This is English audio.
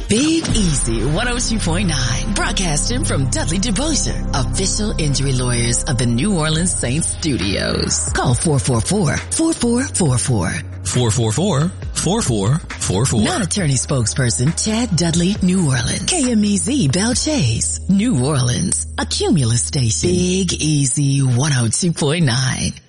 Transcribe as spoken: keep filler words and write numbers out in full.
Big Easy one oh two point nine, broadcasting from Dudley DeBosier, official injury lawyers of the New Orleans Saints studios. Call four four four, four four four four. four four four, four four four four. Non-attorney spokesperson Chad Dudley, New Orleans. K M E Z Bell Chase, New Orleans. A Cumulus station. Big Easy one oh two point nine.